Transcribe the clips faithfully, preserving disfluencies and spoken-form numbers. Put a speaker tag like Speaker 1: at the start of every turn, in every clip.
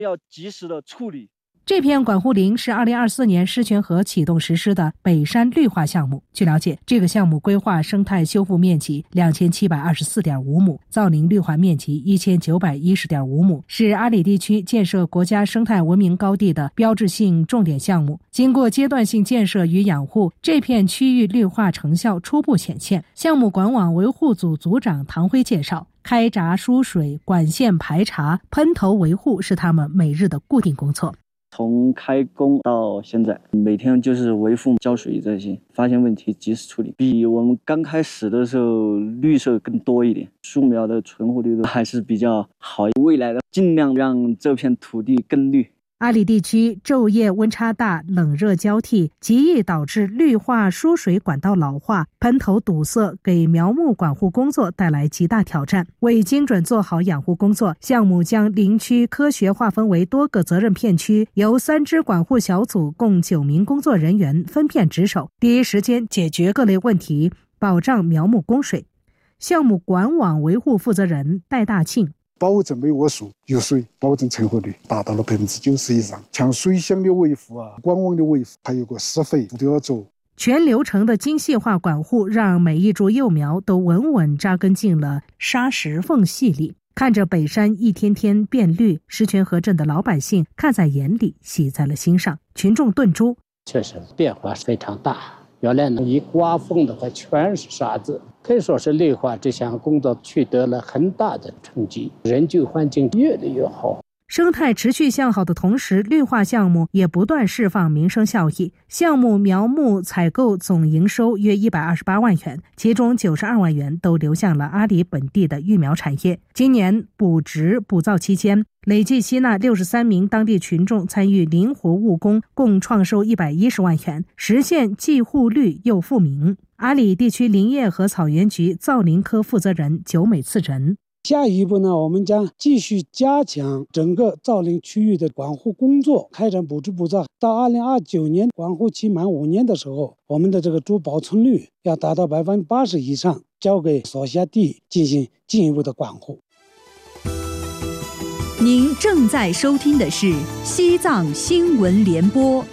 Speaker 1: 要及时的处理。
Speaker 2: 这片管护林是二零二四年狮泉河启动实施的北山绿化项目。据了解，这个项目规划生态修复面积两千七百二十四点五亩，造林绿化面积一千九百一十点五亩，是阿里地区建设国家生态文明高地的标志性重点项目。经过阶段性建设与养护，这片区域绿化成效初步显现。项目管网维护组组长唐辉介绍，开闸输水、管线排查、喷头维护是他们每日的固定工作。
Speaker 1: 从开工到现在，每天就是维护、浇水这些，发现问题及时处理，比我们刚开始的时候绿色更多一点，树苗的存活率还是比较好。未来的尽量让这片土地更绿。
Speaker 2: 阿里地区昼夜温差大，冷热交替，极易导致绿化输水管道老化、喷头堵塞，给苗木管护工作带来极大挑战。为精准做好养护工作，项目将林区科学划分为多个责任片区，由三支管护小组共九名工作人员分片值守，第一时间解决各类问题，保障苗木供水。项目管网维护负责人戴大庆，
Speaker 3: 保证每窝树有水，保证成活率达到了百分之九十以上。像水箱的维护啊、管网的维护，还有个施肥都要做。
Speaker 2: 全流程的精细化管护，让每一株幼苗都稳稳扎根进了沙石缝隙里。看着北山一天天变绿，狮泉河镇的老百姓看在眼里，喜在了心上。群众炖猪，
Speaker 4: 确实变化非常大。原来呢，一刮风的话全是沙子，可以说是绿化这项工作取得了很大的成绩，人居环境越来越好。
Speaker 2: 生态持续向好的同时，绿化项目也不断释放民生效益。项目苗木采购总营收约一百二十八万元，其中九十二万元都流向了阿里本地的育苗产业。今年补植补造期间，累计吸纳六十三名当地群众参与灵活务工，共创收一百一十万元，实现既护绿又富民。阿里地区林业和草原局造林科负责人久美次人，
Speaker 5: 下一步呢，我们将继续加强整个造林区域的管护工作，开展补植补造。到二零二九年管护期满五年的时候，我们的这个猪保存率要达到百分之八十以上，交给所辖地进行进一步的管护。
Speaker 6: 您正在收听的是西藏新闻联播。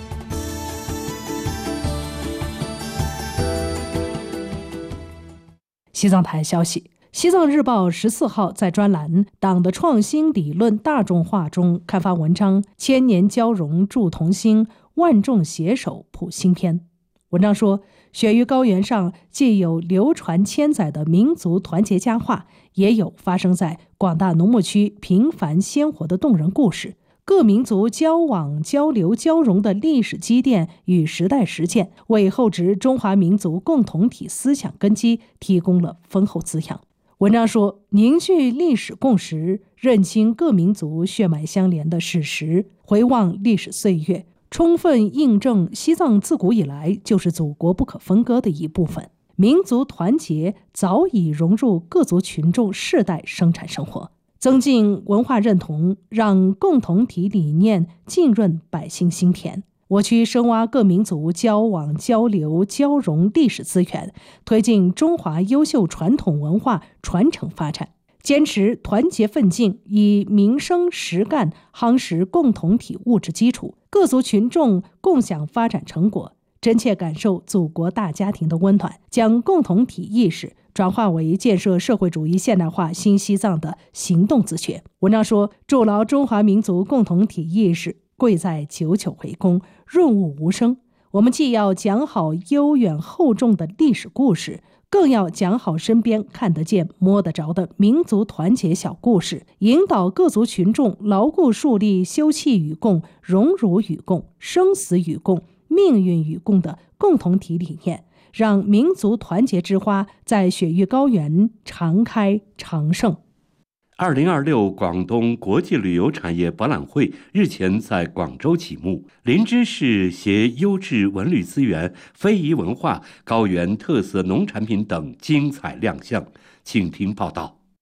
Speaker 2: 西藏台消息，西藏日报十四号在专栏党的创新理论大众化中刊发文章，千年交融铸同心，万众携手谱新篇。文章说，雪域高原上既有流传千载的民族团结佳话，也有发生在广大农牧区平凡鲜活的动人故事。各民族交往、交流、交融的历史积淀与时代实践，为厚植中华民族共同体思想根基提供了丰厚滋养。文章说，凝聚历史共识，认清各民族血脉相连的事实，回望历史岁月，充分印证西藏自古以来就是祖国不可分割的一部分。民族团结早已融入各族群众世代生产生活，增进文化认同，让共同体理念浸润百姓心田。我区深挖各民族交往、交流、交融历史资源，推进中华优秀传统文化传承发展，坚持团结奋进，以民生实干夯实共同体物质基础，各族群众共享发展成果，真切感受祖国大家庭的温暖，将共同体意识转化为建设社会主义现代化新西藏的行动自觉。文章说，筑牢中华民族共同体意识，贵在久久为功，润物无声。我们既要讲好悠远厚重的历史故事，更要讲好身边看得见摸得着的民族团结小故事，引导各族群众牢固树立休戚与共、荣辱与共、生死与共、命运与共的共同体理念，让民族团结之花在雪域高原常开常盛。
Speaker 7: 二零二六广东国际旅游产业博览会日前在广州启幕，林芝市携优质文旅资源、非遗文化、高原特色农产品等精彩亮相。请听报道。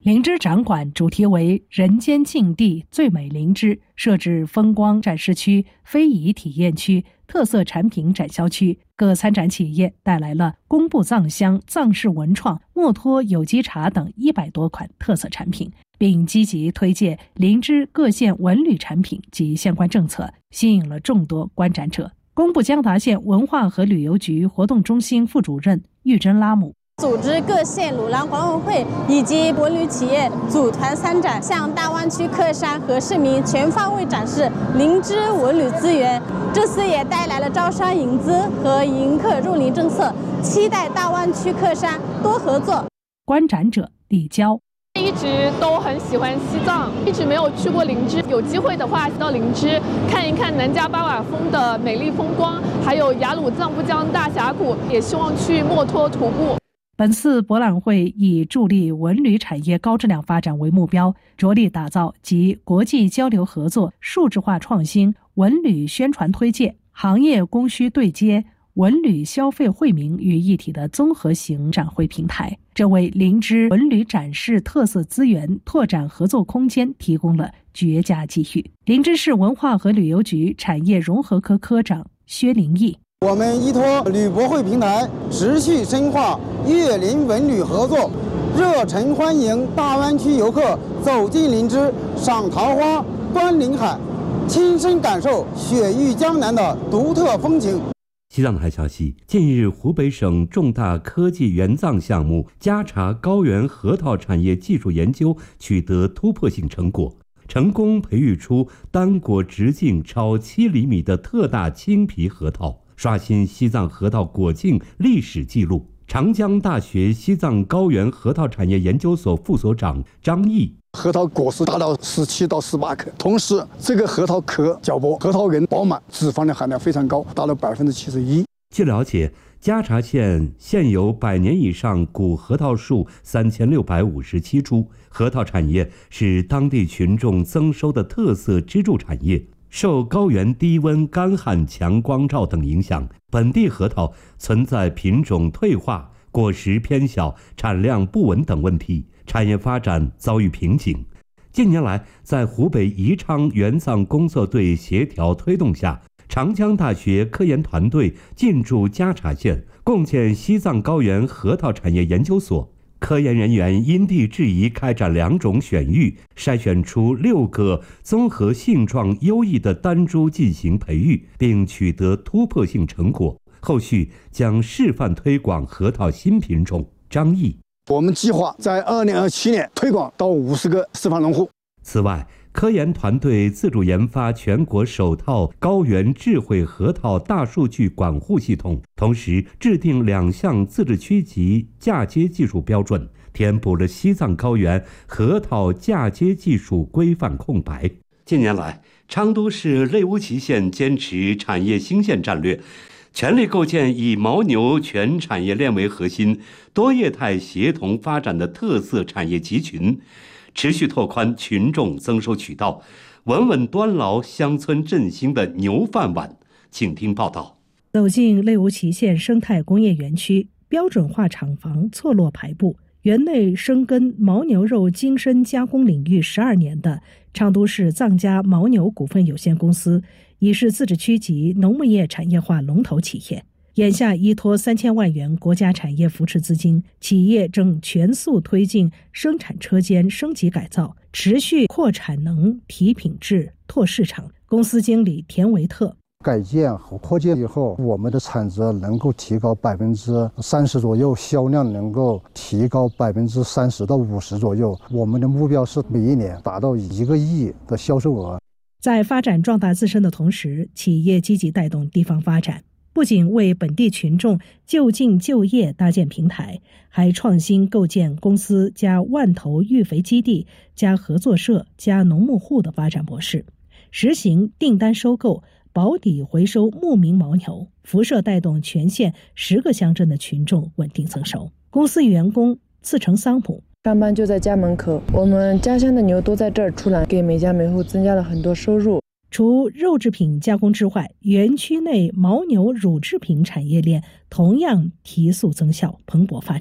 Speaker 2: 灵芝展馆主题为人间净地最美灵芝，设置风光展示区、非遗体验区、特色产品展销区。各参展企业带来了工部藏香、藏式文创、墨脱有机茶等一百多款特色产品，并积极推介灵芝各县文旅产品及相关政策，吸引了众多观展者。工部江达县文化和旅游局活动中心副主任玉珍拉姆
Speaker 8: 组织各县鲁朗管委会以及文旅企业组团参展，向大湾区客商和市民全方位展示灵芝文旅资源。这次也带来了招商引资和迎客入林政策，期待大湾区客商多合作。
Speaker 2: 观展者李娇
Speaker 9: 一直都很喜欢西藏，一直没有去过灵芝，有机会的话到灵芝看一看南迦巴瓦峰的美丽风光，还有雅鲁藏布江大峡谷，也希望去墨脱徒步。
Speaker 2: 本次博览会以助力文旅产业高质量发展为目标，着力打造集国际交流合作、数字化创新、文旅宣传推介、行业供需对接、文旅消费惠民于一体的综合型展会平台，这为灵芝文旅展示特色资源、拓展合作空间提供了绝佳机遇。灵芝市文化和旅游局产业融合科科长薛林义。
Speaker 10: 我们依托旅博会平台，持续深化粤灵文旅合作，热诚欢迎大湾区游客走进灵芝，赏桃花、观林海，亲身感受雪域江南的独特风情。
Speaker 7: 西藏台消息，近日湖北省重大科技援藏项目加查高原核桃产业技术研究取得突破性成果，成功培育出单果直径超七厘米的特大青皮核桃，刷新西藏核桃果径历史记录。长江大学西藏高原核桃产业研究所副所长张毅，
Speaker 3: 核桃果实达到十七到十八克，同时这个核桃壳较薄，核桃仁饱满，脂肪的含量非常高，达到百分之七十一。
Speaker 7: 据了解，加查县现有百年以上古核桃树三千六百五十七株，核桃产业是当地群众增收的特色支柱产业。受高原低温、干旱、强光照等影响，本地核桃存在品种退化、果实偏小、产量不稳等问题，产业发展遭遇瓶颈。近年来，在湖北宜昌援藏工作队协调推动下，长江大学科研团队进驻加查县，共建西藏高原核桃产业研究所。科研人员因地制宜开展两种选育，筛选出六个综合性状优异的单株进行培育，并取得突破性成果。后续将示范推广核桃新品种。张毅，
Speaker 3: 我们计划在二零二七年推广到五十个示范农户。
Speaker 7: 此外，科研团队自主研发全国首套高原智慧核桃大数据管护系统，同时制定两项自治区级嫁接技术标准，填补了西藏高原核桃嫁接技术规范空白。近年来，昌都市类乌齐县坚持产业兴县战略，全力构建以牦牛全产业链为核心、多业态协同发展的特色产业集群，持续拓宽群众增收渠道，稳稳端牢乡村振兴的牛饭碗。请听报道。
Speaker 2: 走进类乌齐县生态工业园区，标准化厂房错落排布，园内深耕牦牛肉精深加工领域十二年的昌都市藏家牦牛股份有限公司，已是自治区级农牧业产业化龙头企业。眼下依托三千万元国家产业扶持资金，企业正全速推进生产车间升级改造，持续扩产能、提品质、拓市场。公司经理田维特，
Speaker 11: 改建和扩建以后，我们的产值能够提高百分之三十左右，销量能够提高百分之三十到五十左右。我们的目标是每一年达到一个亿的销售额。
Speaker 2: 在发展壮大自身的同时，企业积极带动地方发展。不仅为本地群众就近就业搭建平台，还创新构建公司加万头育肥基地加合作社加农牧户的发展模式，实行订单收购、保底回收牧民牦牛，辐射带动全县十个乡镇的群众稳定增收。公司员工自成桑普，
Speaker 12: 上班就在家门口，我们家乡的牛都在这儿出栏，给每家每户增加了很多收入。
Speaker 2: 除肉制品加工之外，园区内牦牛乳制品产业链同样提速增效、蓬勃发展。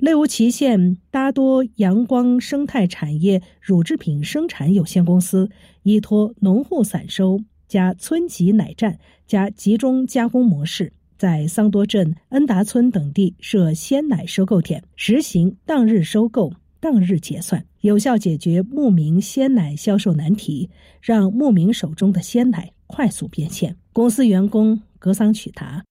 Speaker 2: 类乌祁县大多阳光生态产业乳制品生产有限公司依托农户散收加村级奶站加集中加工模式，在桑多镇、恩达村等地设鲜奶收购点，实行当日收购、当日结算，有效解决牧民鲜奶销售难题，让牧民手中的鲜奶快速变现。公司员工格桑曲达。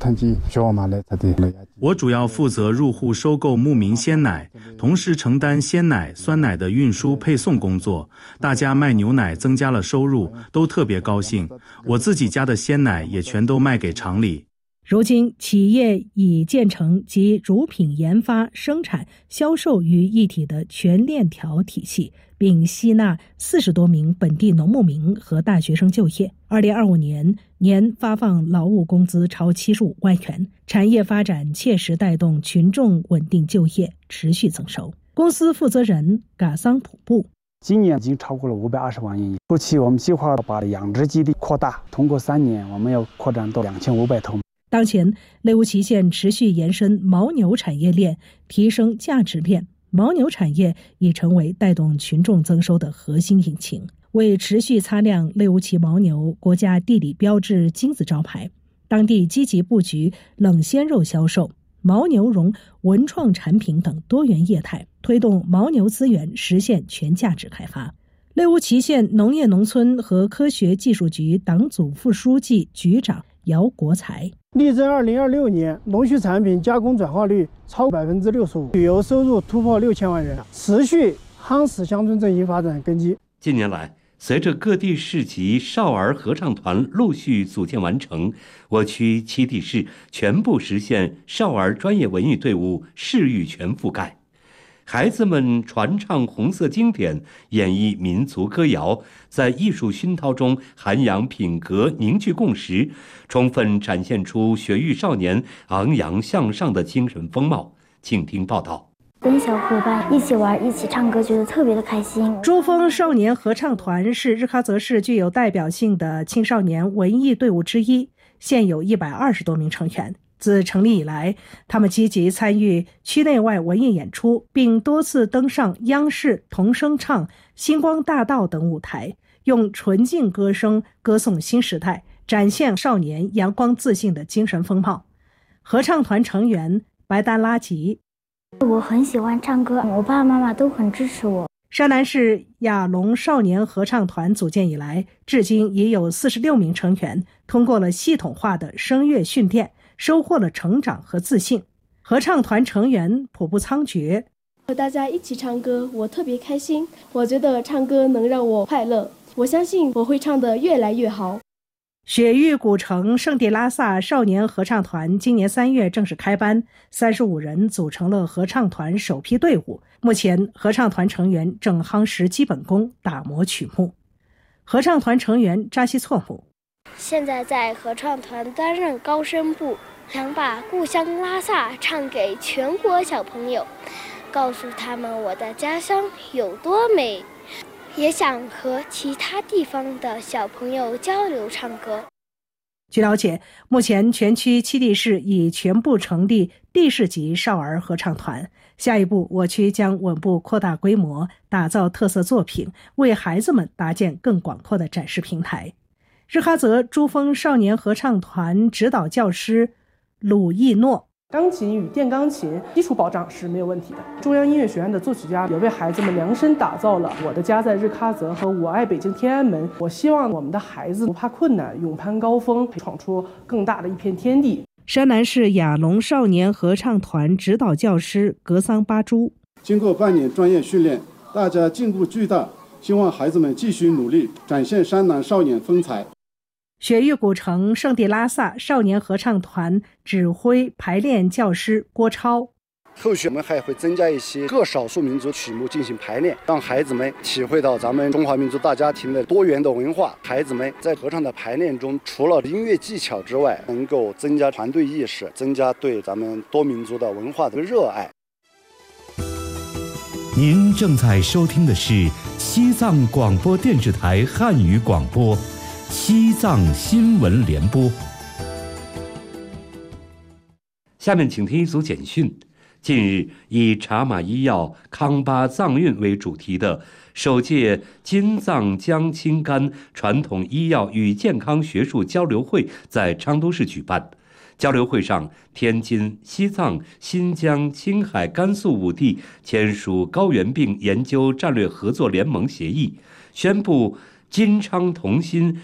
Speaker 13: 我主要负责入户收购牧民鲜奶，同时承担鲜奶、酸奶的运输配送工作。大家卖牛奶增加了收入，都特别高兴。我自己家的鲜奶也全都卖给厂里。
Speaker 2: 如今，企业已建成集乳品研发、生产、销售于一体的全链条体系，并吸纳四十多名本地农牧民和大学生就业。二零二五年年发放劳务工资超七十五万元，产业发展切实带动群众稳定就业，持续增收。公司负责人嘎桑普布。
Speaker 14: 今年已经超过了五百二十万元。初期我们计划把养殖基地扩大，通过三年我们要扩展到两千五百头。
Speaker 2: 当前，类乌祁县持续延伸牦牛产业链，提升价值链，牦牛产业已成为带动群众增收的核心引擎。为持续擦亮类乌祁牦牛国家地理标志金字招牌，当地积极布局冷鲜肉销售、牦牛绒文创产品等多元业态，推动牦牛资源实现全价值开发。类乌祁县农业农村和科学技术局党组副书记、局长姚国才。
Speaker 15: 力争二零二六年农畜产品加工转化率超百分之六十五，旅游收入突破六千万元，持续夯实乡村振兴发展根基。
Speaker 7: 近年来，随着各地市级少儿合唱团陆续组建完成，我区七地市全部实现少儿专业文艺队伍市域全覆盖。孩子们传唱红色经典，演绎民族歌谣，在艺术熏陶中涵养品格，凝聚共识，充分展现出学育少年昂扬向上的精神风貌。请听报道。
Speaker 16: 跟小伙伴一起玩，一起唱歌，觉得特别的开心。
Speaker 2: 珠峰少年合唱团是日喀则市具有代表性的青少年文艺队伍之一，现有一百二十多名成员。自成立以来，他们积极参与区内外文艺演出，并多次登上央视童声唱、星光大道等舞台，用纯净歌声歌颂新时代，展现少年阳光自信的精神风貌。合唱团成员白丹拉吉。
Speaker 16: 我很喜欢唱歌，我爸爸妈妈都很支持我。
Speaker 2: 山南市雅龙少年合唱团组建以来，至今已有四十六名成员通过了系统化的声乐训练，收获了成长和自信。合唱团成员普布仓觉。
Speaker 17: 和大家一起唱歌，我特别开心。我觉得唱歌能让我快乐，我相信我会唱得越来越好。
Speaker 2: 雪域古城圣地拉萨少年合唱团今年三月正式开班，三十五人组成了合唱团首批队伍。目前，合唱团成员正夯实基本功，打磨曲目。合唱团成员扎西措姆。
Speaker 18: 现在在合唱团担任高声部，想把故乡拉萨唱给全国小朋友，告诉他们我的家乡有多美，也想和其他地方的小朋友交流唱歌。
Speaker 2: 据了解，目前全区七地市已全部成立地市级少儿合唱团，下一步我区将稳步扩大规模，打造特色作品，为孩子们搭建更广阔的展示平台。日喀则珠峰少年合唱团指导教师鲁义诺。
Speaker 19: 钢琴与电钢琴基础保障是没有问题的。中央音乐学院的作曲家也为孩子们量身打造了《我的家在日喀则》和《我爱北京天安门》。我希望我们的孩子不怕困难，勇攀高峰，闯出更大的一片天地。
Speaker 2: 山南市雅龙少年合唱团指导教师格桑巴珠。
Speaker 20: 经过半年专业训练，大家进步巨大，希望孩子们继续努力，展现山南少年风采。
Speaker 2: 雪域古城圣地拉萨少年合唱团指挥排练教师郭超。
Speaker 21: 后续我们还会增加一些各少数民族曲目进行排练，让孩子们体会到咱们中华民族大家庭的多元的文化。孩子们在合唱的排练中，除了音乐技巧之外，能够增加团队意识，增加对咱们多民族的文化的热爱。
Speaker 7: 您正在收听的是西藏广播电视台汉语广播西藏新闻联播。下面请听一组简讯。 近日，以茶马医药、康巴藏运为主题的首届金藏江青甘传统医药与健康学术交流会在昌都市举办。交流会上，天津、西藏、新疆、青海、甘肃五地签署高原病研究战略合作联盟协议，宣布金昌同心